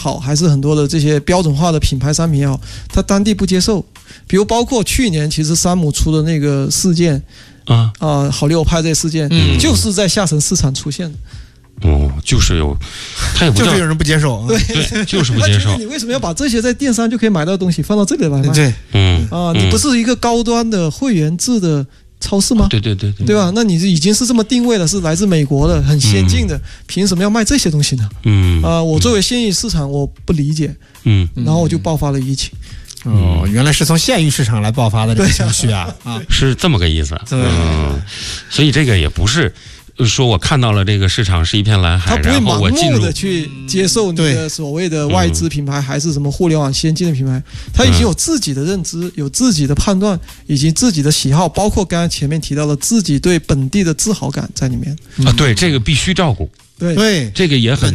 好，还是很多的这些标准化的品牌商品也好，它当地不接受。比如包括去年其实山姆出的那个事件好利欧派这事件，就是在下沉市场出现的。 就是有，他也不就是有人不接受， 对，就是不接受。 你为什么要把这些在电商就可以买到的东西放到这里来卖？ 对， 你不是一个高端的会员制的超市吗？ 对吧？那你已经是这么定位了，是来自美国的，很先进的，凭什么要卖这些东西呢？我作为县域市场，我不理解。然后我就爆发了疫情。 原来是从县域市场来爆发的这个情绪啊！ 是这么个意思。所以这个也不是说我看到了这个市场是一片蓝海， 他不会然后我进入盲目的去接受你的所谓的外资品牌，还是什么互联网先进的品牌，他已经有自己的认知，有自己的判断，以及自己的喜好，包括刚才前面提到的自己对本地的自豪感在里面。 对，这个必须照顾。 对， 这个也很